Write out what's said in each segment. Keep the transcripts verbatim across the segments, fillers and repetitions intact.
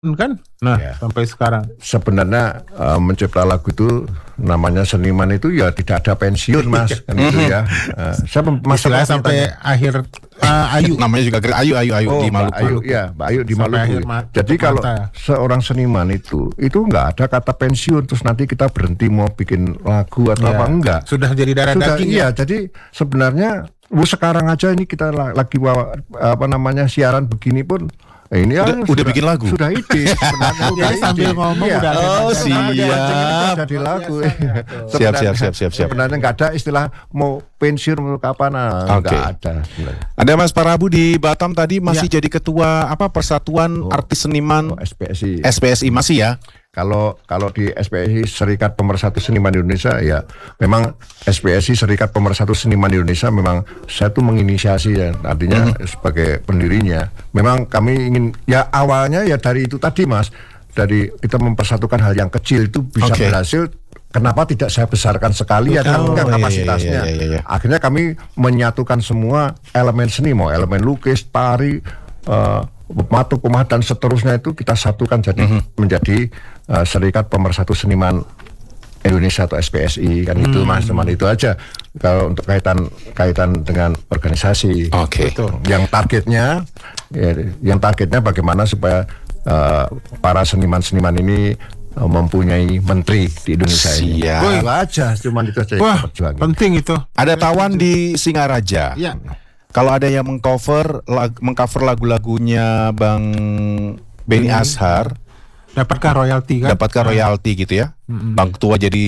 kan, nah ya. Sampai sekarang. Sebenarnya uh, mencipta lagu itu namanya seniman itu ya tidak ada pensiun mas, kan itu ya. Uh, saya masalah sampai tanya. akhir uh, Ayu. Namanya juga Ayu Ayu Ayu oh, di Maluku. Ayu, ya, Mbak Ayu di sampai Maluku. Ma- Jadi kalau mata. seorang seniman itu itu nggak ada kata pensiun terus nanti kita berhenti mau bikin lagu atau ya, apa enggak. Sudah jadi darah Sudah, daging. Iya, ya? Jadi sebenarnya oh, sekarang aja ini kita lagi apa namanya siaran begini pun. Ini udah, yang udah sudah, bikin lagu. Sudah ide. Sebenarnya udah ide. Sambil ngomong iya. udah. Oh siap. Jadi lagu. Siap siap siap siap siap. Sebenarnya nggak ada istilah mau pensiun mau kapan, nah, okay. nggak ada. Sebenarnya. Ada Mas Parabu di Batam tadi masih ya. Jadi ketua apa Persatuan oh. Artis Seniman oh, S P S I. S P S I masih ya. Kalau kalau di S P S I Serikat Pemersatu Seniman Indonesia ya memang S P S I Serikat Pemersatu Seniman Indonesia memang saya tuh menginisiasi ya artinya mm-hmm. sebagai pendirinya. Memang kami ingin ya awalnya ya dari itu tadi Mas, dari kita mempersatukan hal yang kecil itu bisa okay. berhasil. Kenapa tidak saya besarkan sekali ya kan oh, enggak kapasitasnya. Iya, iya, iya, iya. Akhirnya kami menyatukan semua elemen seni, mau elemen lukis, tari, uh, matu pemah dan seterusnya itu kita satukan jadi mm-hmm. menjadi uh, Serikat Pemersatu Seniman Indonesia atau S P S I kan mm-hmm. itu Mas teman itu aja kalau untuk kaitan kaitan dengan organisasi. Oke. Okay. Yang targetnya ya, yang targetnya bagaimana supaya uh, para seniman-seniman ini uh, mempunyai menteri di Indonesia ini. Siap. Itu aja cuman itu aja. Wah, penting itu. Ada Tawan di Singaraja. Ya. Kalau ada yang mengcover lag, mengcover lagu-lagunya Bang Benny hmm. Ashar, dapatkah royalti kan? Dapatkah royalti gitu ya? Hmm. Bang Ketua jadi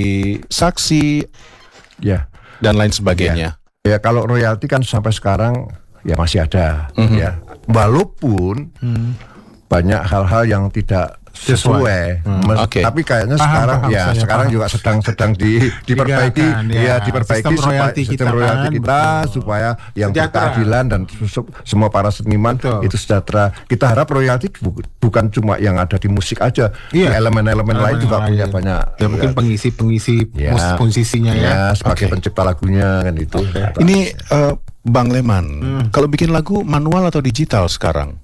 saksi, ya, dan lain sebagainya. Ya, ya kalau royalti kan sampai sekarang ya masih ada, hmm. ya. Walaupun hmm. banyak hal-hal yang tidak sesuai, hmm. Mes, okay. tapi kayaknya paham, sekarang paham, ya sekarang paham. juga sedang-sedang di, diperbaiki, kan, ya, ya diperbaiki sistem royalti kita, sistem royalti kan, kita supaya yang berkeadilan dan semua para seniman betul. Itu sejahtera. Kita harap royalti bu, bukan cuma yang ada di musik aja, iya. elemen-elemen lain juga lain. Punya banyak. Ya mungkin pengisi-pengisi ya, posisinya ya, ya sebagai okay. pencipta lagunya kan itu. Okay. Ini uh, Bang Leman, hmm. kalau bikin lagu manual atau digital sekarang?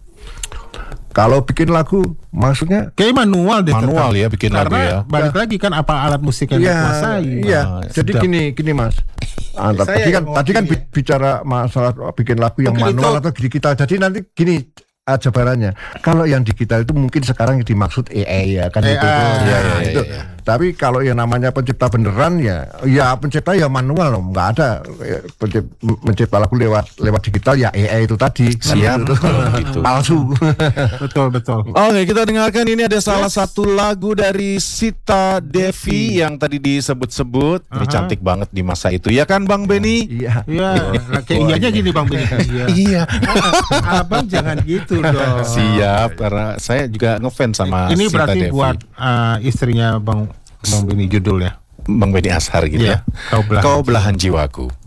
Kalau bikin lagu, maksudnya kayak manual deh. Manual tetap. Ya bikin karena lagu ya. Balik lagi kan apa alat musik yang ya, dikuasai. Iya. Ah, jadi sedap. gini, gini Mas. Antara, tadi kan, tadi kan ya. bicara masalah bikin lagu yang mungkin manual itu. Atau digital. Jadi nanti gini jabarannya. Kalau yang digital itu mungkin sekarang yang dimaksud A I ya kan A I, itu. Ya, ya, ya, itu. Ya, ya. Tapi kalau yang namanya pencipta beneran ya, ya pencipta ya manual loh, nggak ada pencipta, mencipta lagu lewat lewat digital ya A I itu tadi. Siap. Gitu. Gitu. Palsu. Betul betul. Oke, kita dengarkan ini ada salah satu lagu dari Sita Devi yang tadi disebut-sebut. Ini cantik banget di masa itu, ya kan Bang Benny? Iya. Iya. Kayak iyanya gini Bang Benny. Iya. Abang jangan gitu dong. Siap, karena saya juga ngefans sama ini Sita berarti Devi. Buat uh, istrinya Bang Bang Benny judulnya Bang Benny Ashar gitu ya, ya. Kau belahan, Kau belahan jiwaku.